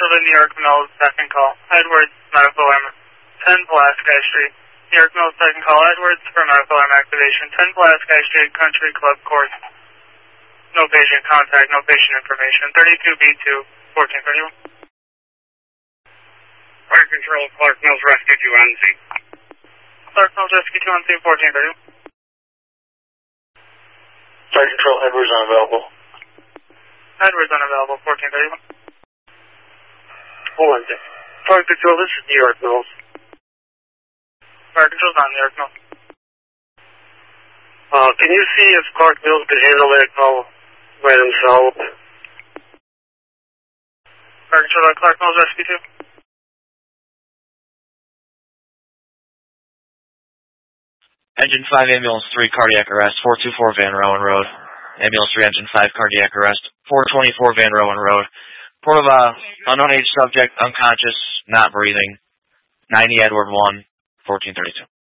Central to New York Mills, second call. Edwards, medical armor. 10 Pulaski Street. New York Mills, second call. Edwards for medical arm activation. 10 Pulaski Street, Country Club Court. No patient contact, no patient information. 32B2, 1431. Fire Control, Clark Mills Rescue 2 on scene. Clark Mills Rescue 2 on scene, 1431. Fire Control, Edwards unavailable. Edwards unavailable, 1431. Hold on, Dick. Fire Control, this is New York Mills. Fire Control's on New York Mills. Can you see if Clark Mills could handle that call by themselves? Fire Control, Clark Mills Rescue 2. Engine 5, Ambulance 3, cardiac arrest, 424 Van Rowan Road. Ambulance 3, Engine 5, cardiac arrest, 424 Van Rowan Road. Report of unknown age subject, unconscious, not breathing. 90 Edward 1, 1432.